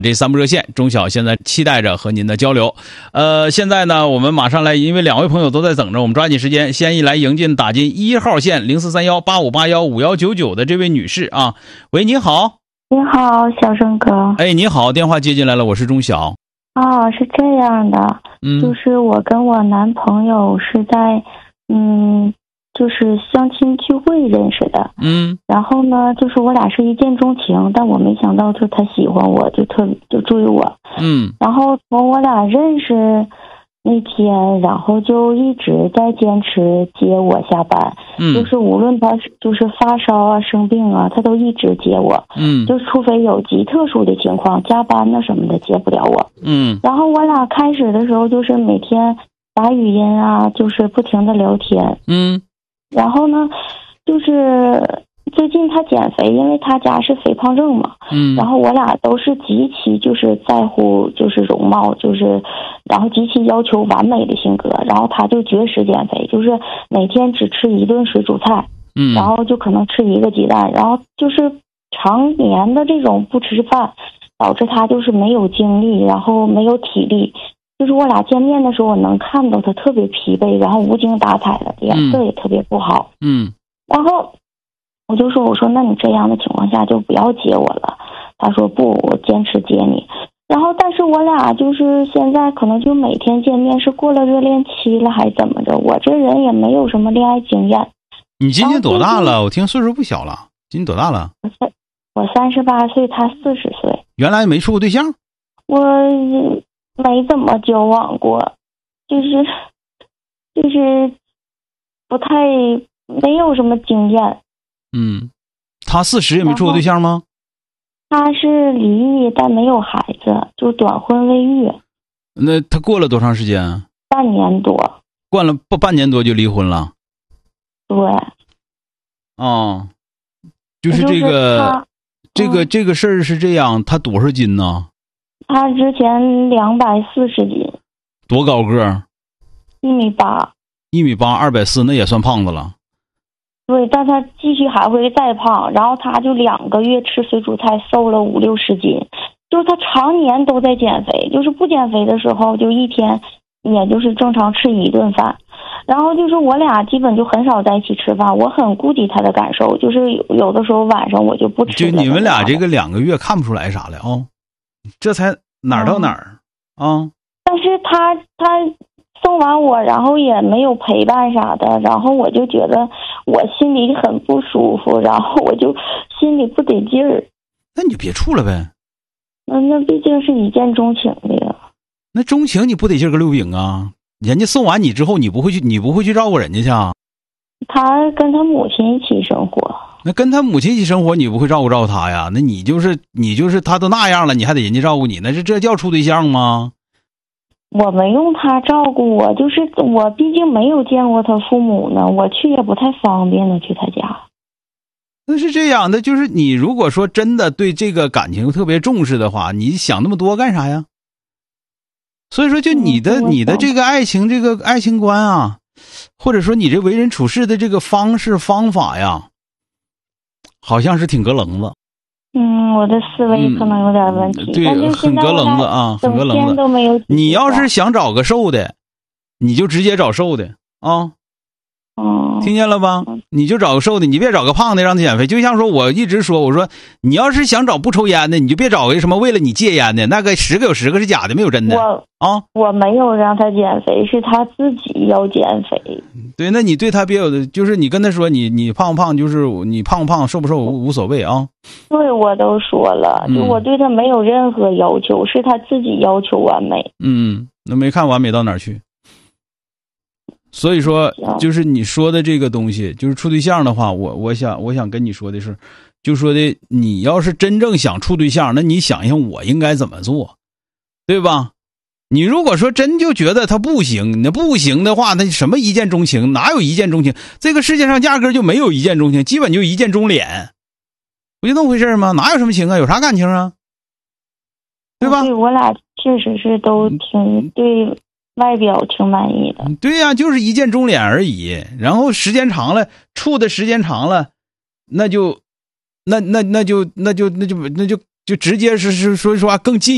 这3部热线，钟晓现在期待着和您的交流。现在呢，我们马上来，因为2位朋友都在等着，我们抓紧时间，先来迎进打进1号线043185815199的这位女士啊。喂，你好。 你好，小生哥。 哎，你好，电话接进来了，我是钟晓。 哦，是这样的，就是我跟我男朋友是在，就是相亲聚会认识的。然后呢，就是我俩是一见钟情，但我没想到就他喜欢我，就追我。然后从我俩认识那天，然后就一直在坚持接我下班。就是无论他就是发烧啊、生病啊，他都一直接我。就除非有极特殊的情况，加班那什么的接不了我。然后我俩开始的时候就是每天打语音啊，就是不停的聊天。然后呢，就是最近他减肥，因为他家是肥胖症嘛。然后我俩都是极其就是在乎就是容貌，就是然后极其要求完美的性格。然后他就绝食减肥，就是每天只吃1顿水煮菜，然后就可能吃1个鸡蛋，然后就是常年的这种不吃饭，导致他就是没有精力，然后没有体力。就是我俩见面的时候，我能看到他特别疲惫，然后无精打采的，脸色也特别不好。然后我就说，我说那你这样的情况下就不要接我了。他说不，我坚持接你。然后但是我俩就是现在可能就每天见面，是过了热恋期了还怎么着？我这人也没有什么恋爱经验。 你今年多大了？我听岁数不小了。今年多大了？ 我38岁，他40岁。 原来没处过对象？ 我没怎么交往过，就是不太没有什么经验。 他40也没处过对象吗？ 他是离异，但没有孩子，就短婚未育。 那他过了多长时间？ 半年多。 过了半年多就离婚了？ 对。 就是这个事儿是这样，他多少斤呢？ 他之前240斤。 多高个儿 ？1.8米。 1.8米，240，那也算胖子了。 对，但他继续还会再胖，然后他就2个月吃水煮菜瘦了50-60斤，就是他常年都在减肥，就是不减肥的时候就一天也就是正常吃1顿饭，然后就是我俩基本就很少在一起吃饭，我很顾及他的感受，就是有的时候晚上我就不吃。 就你们俩这个2个月看不出来啥来这才哪儿到哪儿但是他送完我，然后也没有陪伴啥的，然后我就觉得我心里很不舒服，然后我就心里不得劲儿。 那你就别处了呗。 那毕竟是一见钟情的呀。 那钟情你不得劲儿个溜饼啊？人家送完你之后，你不会去照顾人家去啊？ 他跟他母亲一起生活。 那跟他母亲一起生活，你不会照顾他呀？那你就是他都那样了，你还得人家照顾你，那这叫处对象吗？ 我没用他照顾我，就是我毕竟没有见过他父母呢，我去也不太方便的去他家。 那是这样的，就是你如果说真的对这个感情特别重视的话，你想那么多干啥呀？所以说就你的这个爱情观啊，或者说你这为人处事的这个方式方法呀，好像是挺隔棱子。 我的思维可能有点问题。 对，很隔棱子啊，很隔棱子。 都没有。 你要是想找个瘦的，你就直接找瘦的啊。听见了吧？你就找个瘦的，你别找个胖的让他减肥。就像说我一直说，我说你要是想找不抽烟的，你就别找个什么为了你戒烟的，那个10个有10个是假的，没有真的。 我没有让他减肥，是他自己要减肥。 对，那你对他别有的，就是你跟他说你胖不胖，就是你胖不胖瘦不瘦无所谓啊。 对，我都说了，就我对他没有任何要求，是他自己要求完美。 那没看完美到哪儿去。所以说就是你说的这个东西，就是处对象的话，我想跟你说的是，就说的你要是真正想处对象，那你想想我应该怎么做，对吧？你如果说真就觉得他不行，那不行的话，那什么一见钟情，哪有一见钟情？这个世界上压根就没有一见钟情，基本就一见钟脸，不就那么回事吗？哪有什么情啊？有啥感情啊？对吧？ 对，我俩确实是都挺对外表挺满意的。 对呀，就是一见钟脸而已。然后时间长了，处的时间长了，那就直接是说实话更近。